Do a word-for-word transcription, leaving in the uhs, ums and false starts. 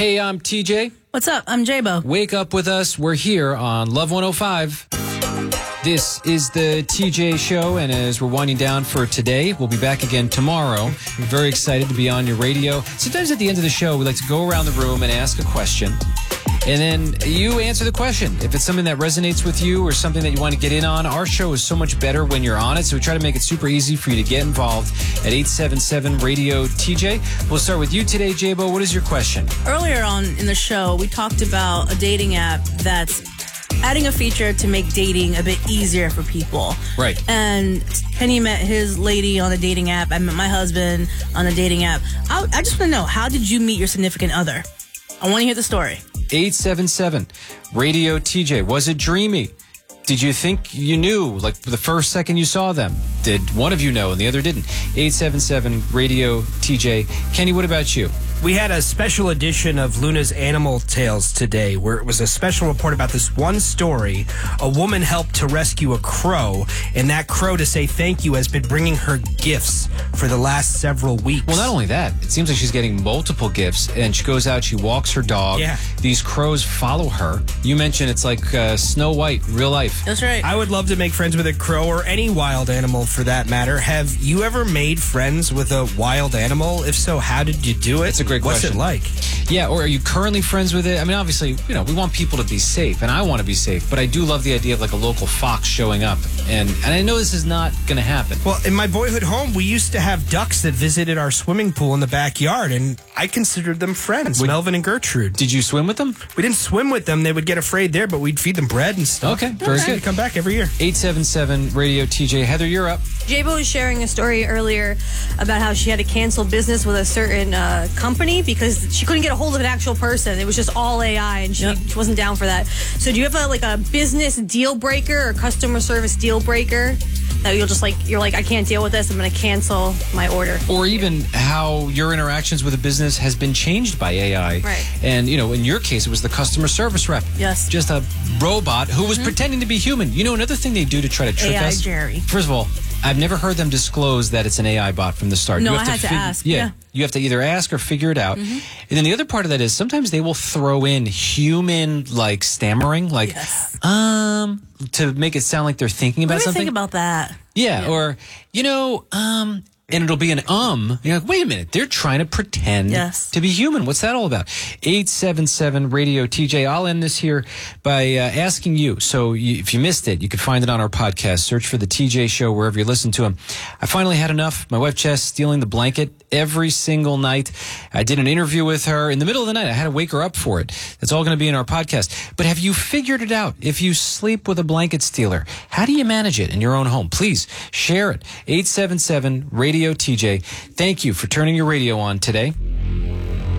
Hey, I'm T J. What's up? I'm J-Bo. Wake up with us. We're here on Love one oh five. This is the T J Show, and as we're winding down for today, we'll be back again tomorrow. We're very excited to be on your radio. Sometimes at the end of the show, we like to go around the room and ask a question, and then you answer the question. If it's something that resonates with you or something that you want to get in on, our show is so much better when you're on it, so we try to make it super easy for you to get involved at eight seven seven radio T J. We'll start with you today, J-Bo. What is your question? Earlier on in the show, we talked about a dating app that's adding a feature to make dating a bit easier for people. Right. And Kenny met his lady on a dating app. I met my husband on a dating app. I, I just want to know, how did you meet your significant other? I want to hear the story. eight seven seven radio T J. Was it dreamy? Did you think you knew, like, the first second you saw them? Did one of you know and the other didn't? eight seven seven radio T J. Kenny, what about you? We had a special edition of Luna's Animal Tales today, where it was a special report about this one story. A woman helped to rescue a crow, and that crow, to say thank you, has been bringing her gifts for the last several weeks. Well, not only that, it seems like she's getting multiple gifts, and she goes out, she walks her dog. Yeah. These crows follow her. You mentioned it's like uh, Snow White, real life. That's right. I would love to make friends with a crow, or any wild animal for that matter. Have you ever made friends with a wild animal? If so, how did you do it? That's a great What's question. What's it like? Yeah, or are you currently friends with it? I mean, obviously, you know, we want people to be safe, and I want to be safe, but I do love the idea of like a local fox showing up, and, and I know this is not going to happen. Well, in my boyhood home, we used to have ducks that visited our swimming pool in the backyard, and I considered them friends, Would, Melvin and Gertrude. Did you swim with them? We didn't swim with them. They would get afraid there, but we'd feed them bread and stuff. Okay, very yeah, good. They'd come back every year. eight seven seven radio T J. Heather, you're up. J-Bo was sharing a story earlier about how she had to cancel business with a certain uh, company because she couldn't get a hold of an actual person. It was just all A I, and she, Yep. she wasn't down for that. So do you have a, like a business deal breaker or customer service deal breaker that you'll just like, you're like, I can't deal with this, I'm going to cancel my order? Or even how your interactions with a business has been changed by A I. Right. And, you know, in your case, it was the customer service rep. Yes. Just a robot who was pretending to be human. You know, another thing they do to try to trick A I us. Jerry. First of all, I've never heard them disclose that it's an A I bot from the start. No, you have I had to fig- ask, Yeah, yeah. you have to either ask or figure it out. And then the other part of that is sometimes they will throw in human, like, stammering, like, Yes. um, to make it sound like they're thinking about What do you something. think about that? Yeah, or, you know, um, and it'll be an um. You're like, wait a minute, they're trying to pretend Yes. to be human. What's that all about? eight seven seven radio T J. I'll end this here by uh, asking you. So you, if you missed it, you can find it on our podcast. Search for the T J Show wherever you listen to them. I finally had enough. My wife, Jess, stealing the blanket every single night. I did an interview with her in the middle of the night. I had to wake her up for it. That's all going to be in our podcast. But have you figured it out? If you sleep with a blanket stealer, how do you manage it in your own home? Please share it. eight seven seven radio T J. Thank you for turning your radio on today.